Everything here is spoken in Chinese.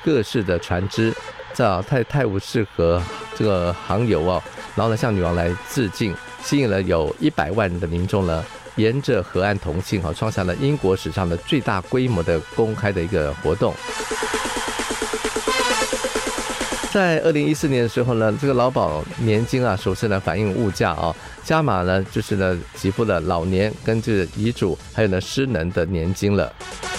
各式的船只在泰晤士河这个航游哦，然后呢向女王来致敬，吸引了有100万人的民众呢，沿着河岸同庆，创下了英国史上的最大规模的公开的一个活动。在2014年的时候呢，这个劳保年金啊，首次呢反映物价啊，加码呢就是呢给付了老年跟这个遗嘱还有呢失能的年金了。